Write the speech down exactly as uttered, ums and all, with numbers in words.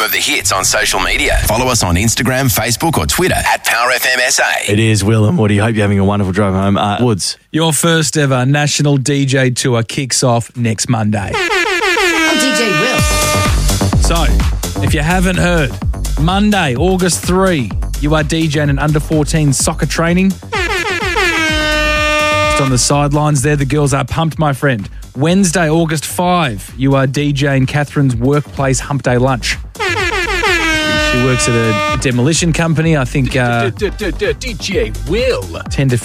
of the hits on social media. Follow us on Instagram, Facebook or Twitter at Power F M S A. It is Will and Woody. Hope you're having a wonderful drive home. Uh, Woods. Your first ever national D J tour kicks off next Monday. I'm D J Will. So, if you haven't heard, Monday, August third, you are DJing an under fourteen soccer training. Just on the sidelines there, the girls are pumped, my friend. Wednesday, August fifth, you are DJing Catherine's workplace hump day lunch. She works at a demolition company. I think uh, D J Will. ten to